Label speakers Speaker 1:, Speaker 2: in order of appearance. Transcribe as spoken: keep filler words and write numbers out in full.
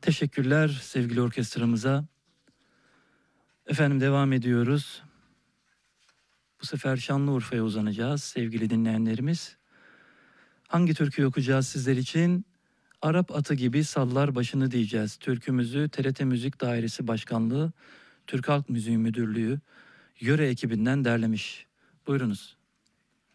Speaker 1: Teşekkürler sevgili orkestramıza. Efendim devam ediyoruz. Bu sefer Şanlıurfa'ya uzanacağız sevgili dinleyenlerimiz. Hangi türküyü okuyacağız sizler için? Arap atı gibi sallar başını diyeceğiz. Türkümüzü T R T Müzik Dairesi Başkanlığı, Türk Halk Müziği Müdürlüğü, Yöre ekibinden derlemiş. Buyurunuz.